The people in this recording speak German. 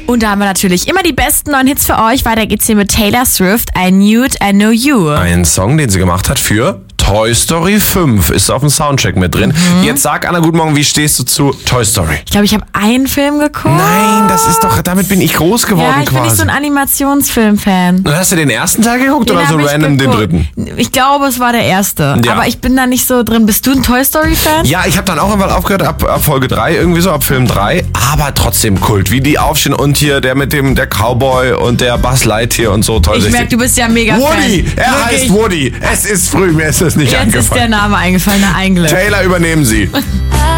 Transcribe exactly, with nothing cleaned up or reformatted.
Und da haben wir natürlich immer die besten neuen Hits für euch. Weiter geht's hier mit Taylor Swift, I Knew It, I Know You. Ein Song, den sie gemacht hat für Toy Story fünf, ist auf dem Soundtrack mit drin. Mhm. Jetzt sag Anna, guten Morgen, wie stehst du zu Toy Story? Ich glaube, ich habe einen Film geguckt. Nein, das ist doch, damit bin ich groß geworden ja, ich quasi. bin nicht so ein Animationsfilm-Fan. Und hast du den ersten Teil geguckt Den oder so hab ich random geguckt. den dritten? Ich glaube, es war der erste. Ja. Aber ich bin da nicht so drin. Bist du ein Toy Story-Fan? Ja, ich habe dann auch irgendwann aufgehört, ab, ab Folge drei, irgendwie so, ab Film drei. Aber trotzdem Kult, wie die aufstehen und hier der mit dem, der Cowboy und der Buzz Lightyear und so. Toll. Ich merke, du bist ja mega Fan. Woody, er Wirklich. heißt Woody. Es ist früh, mir ist es nicht Jetzt angefallen. ist der Name eingefallen, na, eigentlich. Taylor, übernehmen Sie.